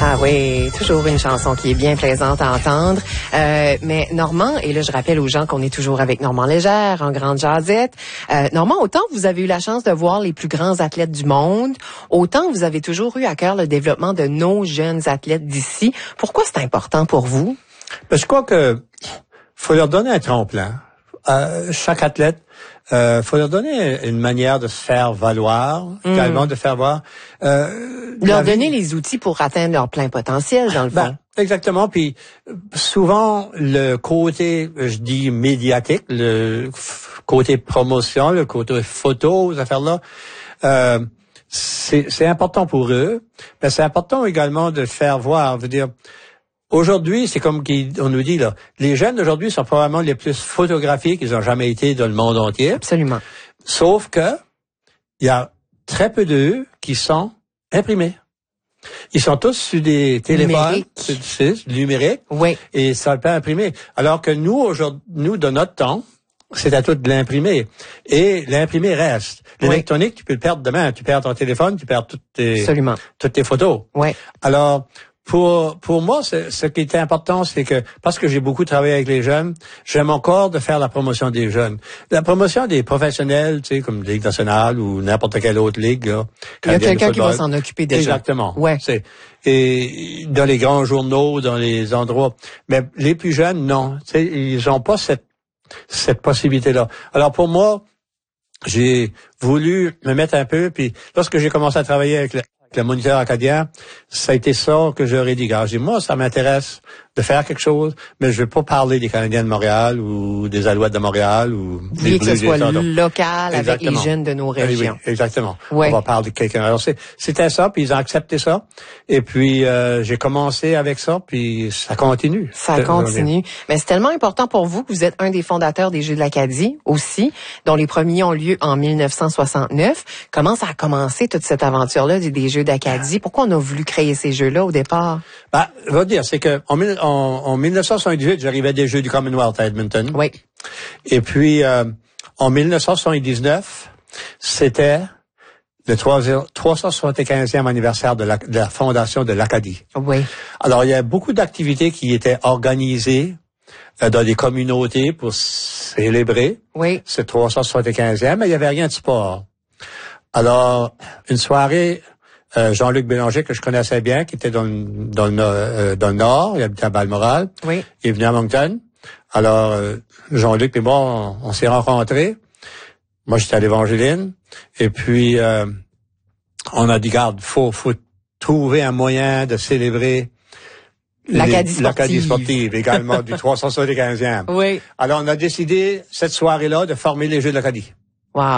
Ah oui, toujours une chanson qui est bien plaisante à entendre. Mais Normand, et là je rappelle aux gens qu'on est toujours avec Normand Légère en grande jasette. Normand, autant vous avez eu la chance de voir les plus grands athlètes du monde, autant vous avez toujours eu à cœur le développement de nos jeunes athlètes d'ici. Pourquoi c'est important pour vous? Ben, je crois que faut leur donner un tremplin. Chaque athlète, faut leur donner une manière de se faire valoir, également de faire voir. Leur donner les outils pour atteindre leur plein potentiel, dans le fond. Exactement. Puis souvent le côté, je dis médiatique, le côté promotion, le côté photo, ces affaires-là, c'est important pour eux. Mais c'est important également de faire voir. Je veux dire, aujourd'hui, c'est comme on nous dit là, les jeunes d'aujourd'hui sont probablement les plus photographiés qu'ils ont jamais été dans le monde entier. Absolument. Sauf que il y a très peu d'eux qui sont imprimés. Ils sont tous sur des téléphones numériques. Oui. Et ça le peut imprimer. Alors que nous, aujourd'hui, de notre temps, c'est à tout de l'imprimer. Et l'imprimer reste. L'électronique, tu peux le perdre demain. Tu perds ton téléphone, tu perds toutes tes photos. Oui. Alors, pour moi, ce qui était important, c'est que, parce que j'ai beaucoup travaillé avec les jeunes, j'aime encore de faire la promotion des jeunes. La promotion des professionnels, tu sais, comme Ligue nationale ou n'importe quelle autre ligue, là. Il y a quelqu'un qui va s'en occuper déjà. Exactement. Ouais. Et dans les grands journaux, dans les endroits. Mais les plus jeunes, non. Tu sais, ils ont pas cette possibilité-là. Alors pour moi, j'ai voulu me mettre un peu, puis lorsque j'ai commencé à travailler avec le moniteur acadien, ça a été ça que j'aurais dit. Moi, ça m'intéresse de faire quelque chose, mais je veux pas parler des Canadiens de Montréal ou des Alouettes de Montréal ou des Bleus. Que ce soit local avec les jeunes de nos régions. Oui, exactement. Ouais. On va parler de quelqu'un. Alors c'était ça, puis ils ont accepté ça. Et puis j'ai commencé avec ça, puis ça continue. Ça continue. Mais c'est tellement important pour vous que vous êtes un des fondateurs des Jeux de l'Acadie aussi, dont les premiers ont lieu en 1969. Comment ça a commencé toute cette aventure-là des Jeux d'Acadie? Pourquoi on a voulu créer ces Jeux-là au départ? Je veux dire, c'est que en 1978, j'arrivais des Jeux du Commonwealth à Edmonton. Oui. Et puis, en 1979, c'était le 375e anniversaire de la fondation de l'Acadie. Oui. Alors, il y a beaucoup d'activités qui étaient organisées dans des communautés pour célébrer ce 375e, mais il n'y avait rien de sport. Alors, une soirée, Jean-Luc Bélanger, que je connaissais bien, qui était dans le Nord, il habitait à Balmoral. Oui. Il est venu à Moncton. Alors, Jean-Luc et moi, on s'est rencontrés. Moi, j'étais à l'Évangeline. Et puis, on a dit, garde, faut trouver un moyen de célébrer l'Acadie sportive également du 375e. Oui. Alors, on a décidé, cette soirée-là, de former les Jeux de l'Acadie.